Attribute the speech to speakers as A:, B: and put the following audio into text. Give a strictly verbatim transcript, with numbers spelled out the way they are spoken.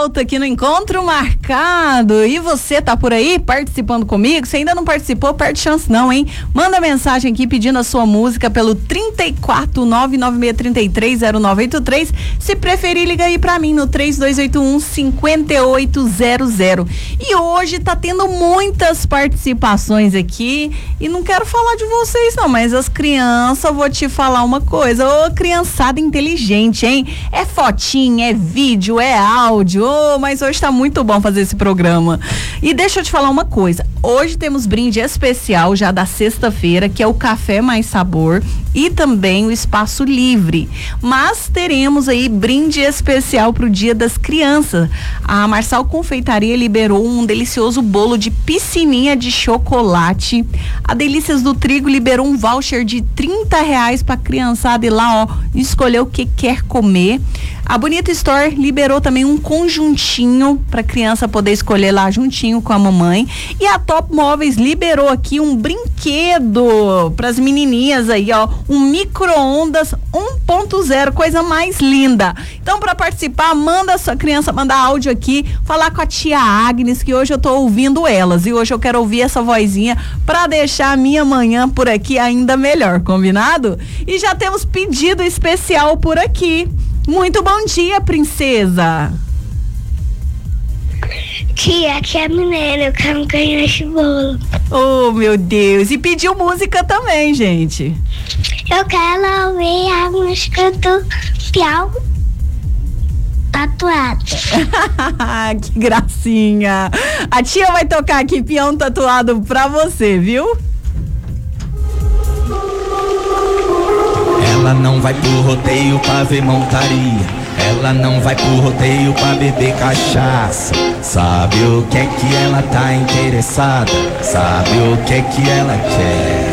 A: volta aqui no Encontro Marcado. E você tá por aí participando comigo? Se ainda não participou, perde chance não, hein? Manda mensagem aqui pedindo a sua música pelo trinta e quatro, nove nove seis três três, zero nove oito três. Se preferir, liga aí pra mim no três dois oito um, cinco oito zero zero. E hoje tá tendo muitas participações aqui e não quero falar de vocês não, mas as crianças, vou te falar uma coisa, ô criançada inteligente, hein? É fotinha, é vídeo, é áudio, ô, mas hoje tá muito bom fazer esse programa. E deixa eu te falar uma coisa, hoje temos brinde especial já da sexta-feira, que é o Café Mais Sabor e também o Espaço Livre, mas teremos aí brinde especial pro Dia das Crianças. A Marçal Confeitaria liberou um delicioso bolo de piscininha de chocolate. A Delícias do Trigo liberou um voucher de trinta reais pra criançada ir lá, ó, escolher o que quer comer. A Bonita Store liberou também um conjuntinho pra criança poder escolher lá juntinho com a mamãe. E a Top Móveis liberou aqui um brinquedo pras menininhas aí, ó, um micro-ondas um ponto zero, coisa mais linda. Então, para participar, manda a sua criança, manda áudio aqui, falar com a tia Agnes, que hoje eu tô ouvindo elas e hoje eu quero ouvir essa vozinha para deixar a minha manhã por aqui ainda melhor, combinado? E já temos pedido especial por aqui. Muito bom dia, princesa.
B: Tia, aqui é a Mineira, eu quero ganhar esse bolo.
A: Oh, meu Deus. E pediu música também, gente.
B: Eu quero ouvir a música do Piau Tatuado.
A: Que gracinha. A tia vai tocar aqui Peão Tatuado pra você, viu?
C: Ela não vai pro rodeio pra ver montaria. Ela não vai pro rodeio pra beber cachaça. Sabe o que é que ela tá interessada? Sabe o que é que ela quer?